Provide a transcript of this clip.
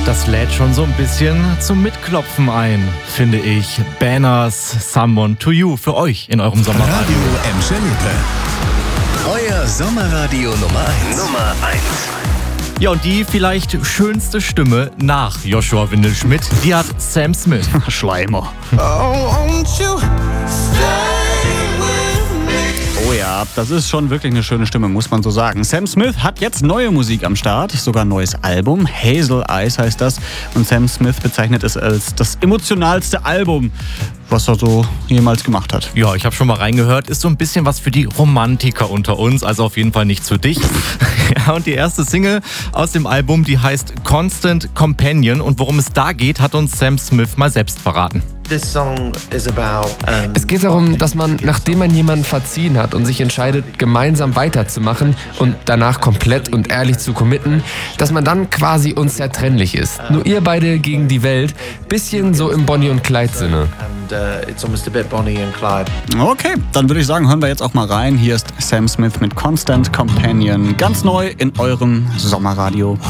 Das lädt schon so ein bisschen zum Mitklopfen ein, finde ich. Banners, Someone to You für euch in eurem Sommerradio. Radio Emscher-Lippe. Euer Sommerradio Nummer 1. Nummer 1. Ja, und die vielleicht schönste Stimme nach Joshua Windelschmidt, die hat Sam Smith. Schleimer. Oh ja, das ist schon wirklich eine schöne Stimme, muss man so sagen. Sam Smith hat jetzt neue Musik am Start, sogar ein neues Album. Hazel Eyes heißt das. Und Sam Smith bezeichnet es als das emotionalste Album, was er so jemals gemacht hat. Ja, ich habe schon mal reingehört. Ist so ein bisschen was für die Romantiker unter uns, also auf jeden Fall nicht für dich. Ja, und die erste Single aus dem Album, die heißt Constant Companion. Und worum es da geht, hat uns Sam Smith mal selbst verraten. Es geht darum, dass man, nachdem man jemanden verziehen hat und sich entscheidet, gemeinsam weiterzumachen und danach komplett und ehrlich zu committen, dass man dann quasi unzertrennlich ist. Nur ihr beide gegen die Welt, bisschen so im Bonnie und Clyde-Sinne. Okay, dann würde ich sagen, hören wir jetzt auch mal rein. Hier ist Sam Smith mit Constant Companion, ganz neu in eurem Sommerradio.